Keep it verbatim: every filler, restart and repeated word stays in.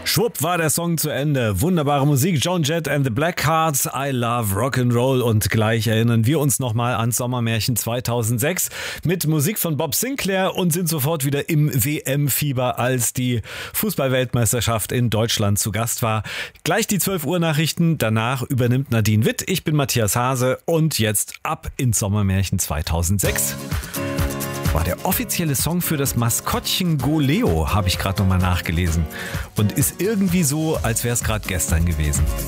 Schwupp war der Song zu Ende. Wunderbare Musik. Joan Jett and the Blackhearts. I love Rock'n'Roll. Und gleich erinnern wir uns nochmal ans Sommermärchen zweitausendsechs mit Musik von Bob Sinclair und sind sofort wieder im W M-Fieber, als die Fußball-Weltmeisterschaft in Deutschland zu Gast war. Gleich die zwölf Uhr Nachrichten. Danach übernimmt Nadine Witt. Ich bin Matthias Hase und jetzt ab ins Sommermärchen zweitausendsechs. War der offizielle Song für das Maskottchen Goleo, habe ich gerade nochmal nachgelesen. Und ist irgendwie so, als wäre es gerade gestern gewesen.